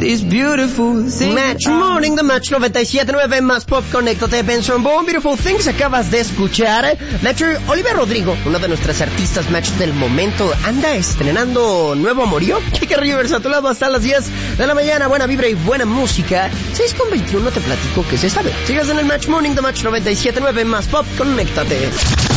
these beautiful things. Match Morning, The Match 97.9 más Pop, conéctate, Benson Boom, Beautiful Things, acabas de escuchar. Match, Olivia Rodrigo, una de nuestras artistas Match del momento, anda estrenando nuevo amorío. Kike Rivers a tu lado hasta las 10 de la mañana, buena vibra y buena música. 6:21, te platico que se sabe. Sigas en el Match Morning, The Match 97.9 más Pop, conéctate.